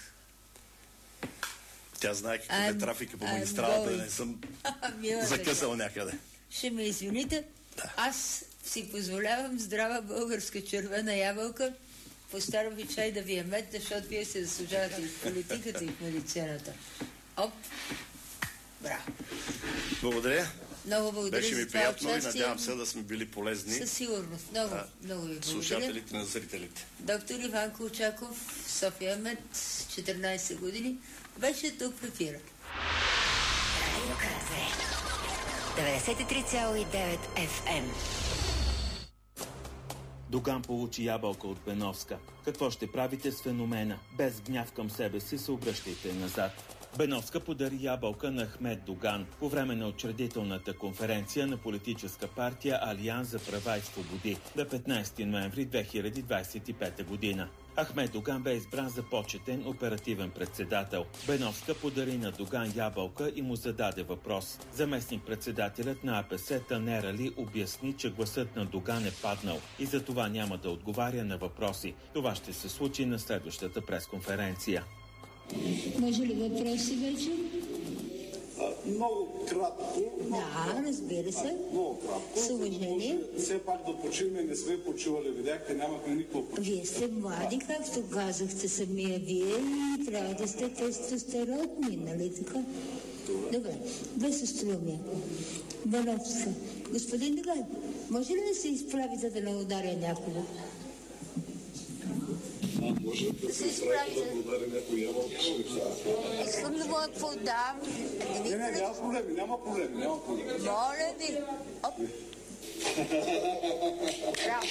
Тя знае какъв е трафика по магистралата, да не съм закъсал някъде. Ще ме извините, да. Аз си позволявам здрава българска червена ябълка, постарам ви чай да ви е мед, защото вие се заслужавате и в политиката, и в медицината. Оп! Браво! Благодаря. Много благодаря. Беше ми приятно и надявам се да сме били полезни. Със сигурност. Много, а, много ви благодаря. Слушателите на зрителите. Доктор Иван Колчаков, София Мед, четиринайсет години, беше тук в ефира. Радио К две. деветдесет и три цяло и девет Еф Ем. Доган получи ябълка от Беновска. Какво ще правите с феномена? Без гняв към себе си се обръщайте назад. Беновска подари ябълка на Ахмед Доган по време на учредителната конференция на политическа партия Алианс за права и свободи на петнайсети ноември две хиляди двайсет и пета година. Ахмед Доган бе избран за почетен оперативен председател. Беновска подари на Доган ябълка и му зададе въпрос. Заместник-председателят на А П С Танер Али обясни, че гласът на Доган е паднал и за това няма да отговаря на въпроси. Това ще се случи на следващата пресконференция. Може ли въпроси вече? Много кратко. Много да, кратко. разбира се. Много кратко. С уважение. Все пак да почиваме, не сме почивали, видяхте, нямахме никакво почиване. Вие сте млади, както казахте самия вие, и трябва да сте тестостеронни, нали така? Добре, без остроумие. Бановска. Господин Доган, може ли да се изправите да не ударя някого? А, може да се изправите да ударя някой ябълка? Искам да му я подам. Не, не, няма проблеми, няма проблеми, няма проблеми. Моля ви. Оп. Браво.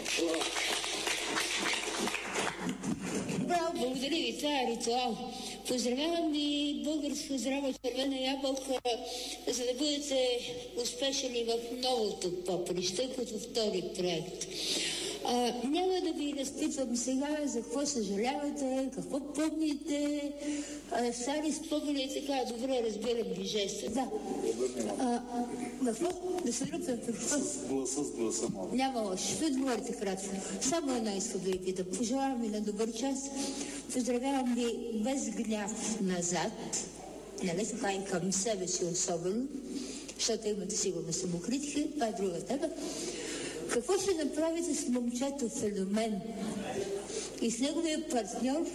Браво, благодаря ви, това е ритуал. Поздравявам ви, българска здрава червена ябълка, за да бъдете успешни в новото поприще, като втори проект. А, няма да ви разпитвам сега за какво съжалявате, какво помните, а, стари спомени и така, добре разбирам ви жеста. Да. А, какво? Да се ръпя? С гласа, с гласа, моля. Няма лошо. Ще отговорите кратко. Само една искам да ви питам. Пожелавам ви на добър час. Поздравявам ви без гняв назад. Нали така и към себе си особено, защото имате сигурно самокритика. Това е друга тема. Какво ще направите с момчето Феномен и с неговия партньор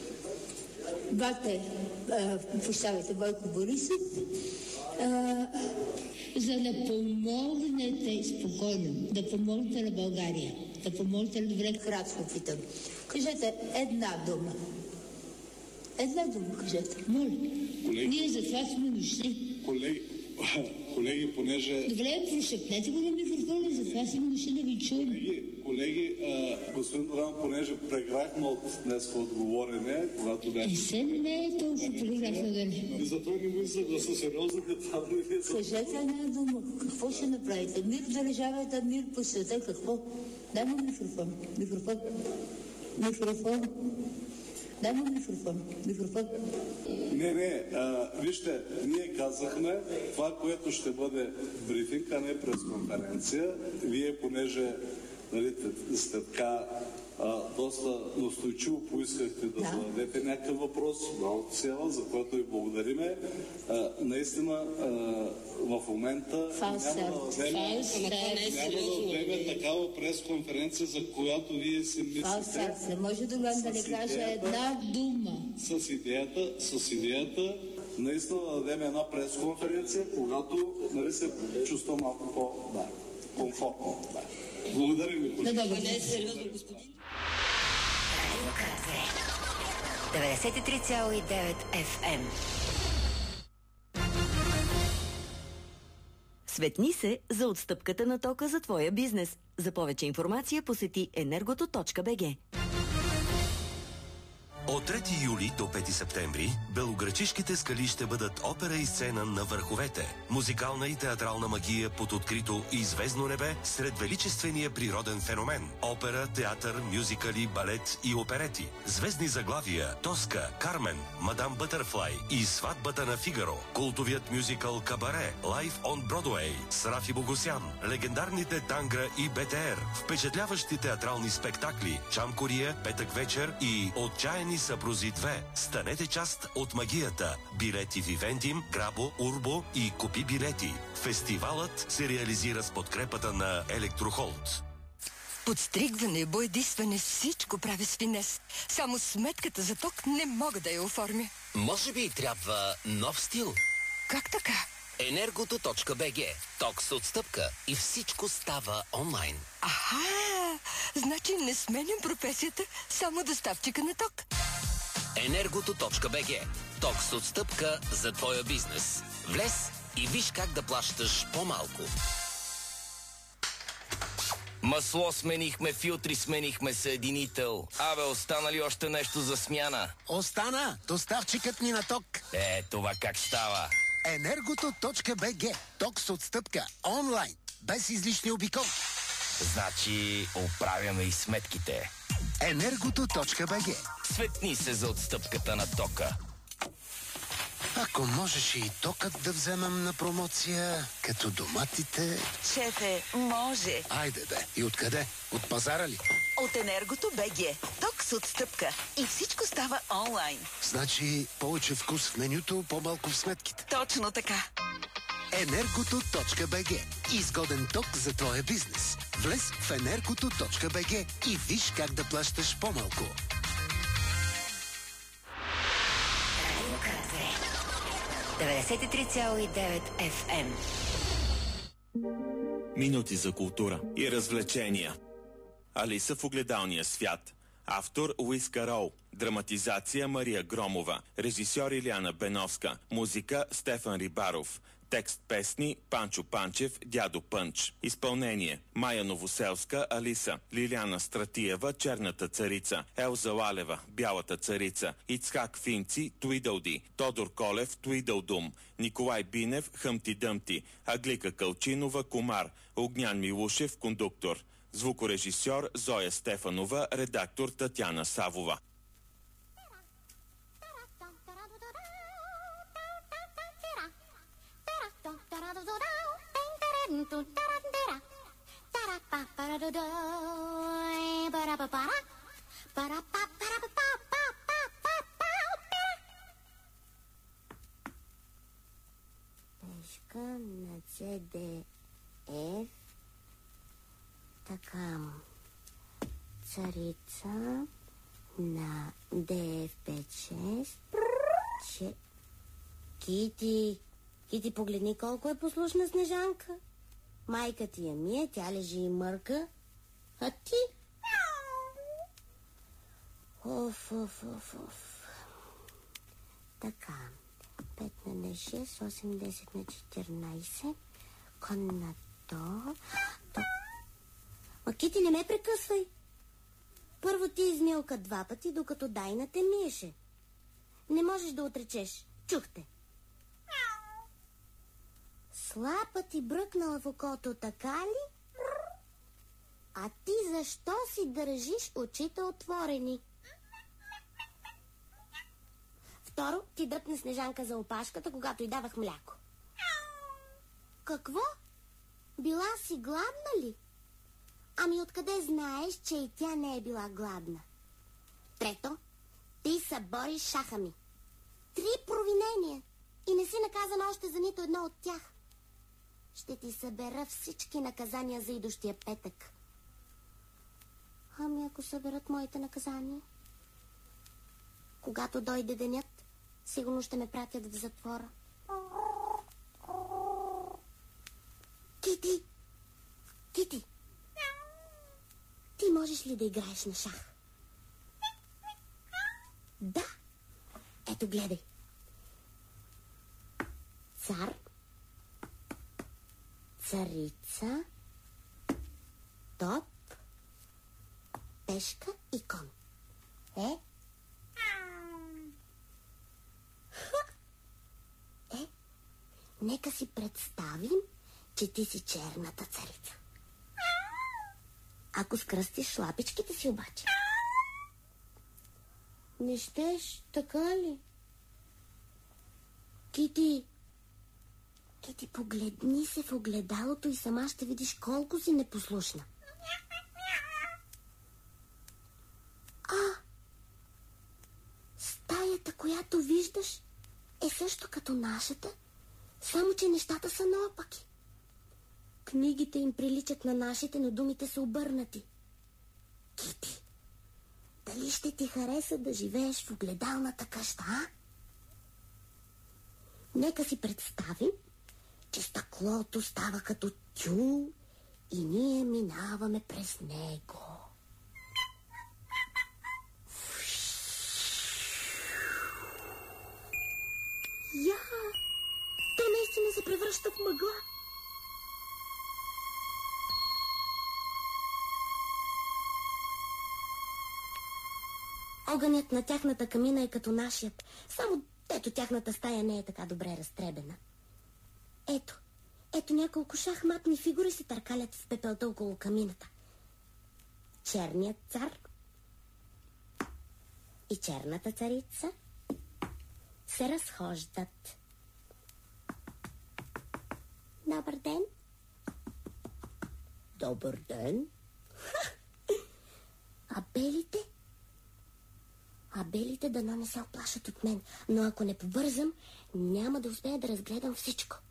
Бате, прощавайте, Бойко Борисов, а, за да помогнете спокойно, да помогнете на България, да помогнете на добре, кратко питам. Кажете една дума. Една дума кажете. Моля. Колеги. Ние за това сме дошли. Колеги, колеги, понеже... Добре, прошепнете го на микрофона, за това сме дошли да ви чуем. Колеги, колеги а, господин Доган, понеже преграхме от днес отговорене, когато бях... И се не е толкова преграхме да не. И затова не мисля да са сериозни деца. Кажете една дума. Какво ще направите? Мир в държавата, мир по света. Какво? Дай му микрофон. Микрофон. Микрофон. Дай му микрофон. Микрофон. Не, не, а, вижте, ние казахме това, което ще бъде брифинг, а не пресконференция. Вие, понеже нали, сте така а, доста настойчиво поискахте да, да зададете някакъв въпрос, много цела, за което ви благодариме. А, наистина, а, в момента Фалсер. няма да вземе, няма да вземе такава пресконференция, за която вие си мислите. Фалсер. Не може Доган да не каже една дума. С идеята, с идеята наистина да дадем една пресконференция, когато нали, се чувства малко по-да, комфортно. Да. Благодаря ви. Да, да, не е сериозно, господин. деветдесет и три цяло и девет Еф Ем. Светни се за отстъпката на тока за твоя бизнес. За повече информация посети енергото точка би джи. От трети юли до пети септември белоградчишките скали ще бъдат опера и сцена на върховете. Музикална и театрална магия под открито и звездно небе сред величествения природен феномен. Опера, театър, мюзикали, балет и оперети. Звездни заглавия Тоска, Кармен, Мадам Бътърфлай и Сватбата на Фигаро. Култовият мюзикъл Кабаре, Лайф он Бродуей с Рафи Богосян. Легендарните Тангра и Бе Те Ер. Впечатляващи театрални спектакли Чам Кория, Петък вечер и Отчаяни съпрузи две. Станете част от магията. Билети в Ивентим, Грабо, Урбо и Купи билети. Фестивалът се реализира с подкрепата на Електрохолд. Подстригване, боядисване, всичко правя с финес. Само сметката за ток не мога да я оформя. Може би и трябва нов стил? Как така? енергото точка би джи. Ток с отстъпка и всичко става онлайн. Аха! Значи не сменям професията, само доставчика на ток. енергото точка би джи. Ток с отстъпка за твоя бизнес. Влез и виж как да плащаш по-малко. Масло сменихме, филтри сменихме, съединител. Абе, остана ли още нещо за смяна? Остана! Доставчикът ни на ток. Е, това как става? енергото точка би джи. Ток с отстъпка. Онлайн. Без излишни обиколки. Значи, оправяме и сметките. енергото точка би джи. Светни се за отстъпката на тока. Ако можеш и токът да вземам на промоция, като доматите... Шефе, може. Айде бе. И откъде? От пазара ли? От Енергото БГ. Ток с отстъпка. И всичко става онлайн. Значи повече вкус в менюто, по-малко в сметките. Точно така. Енергото точка бг. Изгоден ток за твоя бизнес. Влез в енергото точка бг и виж как да плащаш по-малко. деветдесет и три цяло и девет еф ем. Минути за култура и развлечения. Алиса в огледалния свят. Автор Луис Карол. Драматизация Мария Громова. Режисьор Илияна Беновска. Музика Стефан Рибаров. Текст песни Панчо Панчев, Дядо Пънч. Изпълнение Майя Новоселска, Алиса, Лиляна Стратиева, Черната царица, Елза Лалева, Бялата царица, Ицхак Финци, Туидълди, Тодор Колев, Туидълдум, Николай Бинев, Хъмти Дъмти, Аглика Кълчинова, Комар, Огнян Милушев, кондуктор. Звукорежисьор Зоя Стефанова, редактор Татяна Савова. Пешка на С Д Ф. Така. Царица на Д Ф пет шест. Че... Кити, Кити, погледни колко е послушна Снежанка. Майка ти я мие, тя лежи и мърка. А ти? Оф, оф, оф, оф. Така. пет на шест, осем, десет на четиринайсет. Кон на то. то... Ма, Кити, не ме прекъсвай. Първо ти измилка два пъти, докато Дайна те миеше. Не можеш да отречеш. Чухте. Слапа ти бръкнала в окото, така ли? А ти защо си държиш очите отворени? Второ, ти дръпна Снежанка за опашката, когато й давах мляко. Какво? Била си гладна ли? Ами откъде знаеш, че и тя не е била гладна? Трето, ти събориш шаха ми. Три провинения и не си наказан още за нито едно от тях. Ще ти събера всички наказания за идущия петък. Ами ако съберат моите наказания? Когато дойде денят, сигурно ще ме пратят в затвора. Кити! Кити! Ти можеш ли да играеш на шах? Да! Ето, гледай. Цар, царица, топ, пешка и кон. Е? Е? Нека си представим, че ти си черната царица. Ако скръстиш лапичките си обаче. Не щеш, така ли? Кити, Кити, погледни се в огледалото и сама ще видиш колко си непослушна. А, стаята, която виждаш, е също като нашата, само че нещата са наопаки. Книгите им приличат на нашите, но думите са обърнати. Кити, дали ще ти хареса да живееш в огледалната къща, а? Нека си представим, че стъклото става като тюл и ние минаваме през него. Я! То наистина се превръща в мъгла. Огънят на тяхната камина е като нашият, само ето тяхната стая не е така добре разтребена. Ето, ето няколко шахматни фигури се търкалят в пепелта около камината. Черният цар и черната царица се разхождат. Добър ден. Добър ден. А белите? А белите дано не се оплашат от мен, но ако не побързам, няма да успея да разгледам всичко.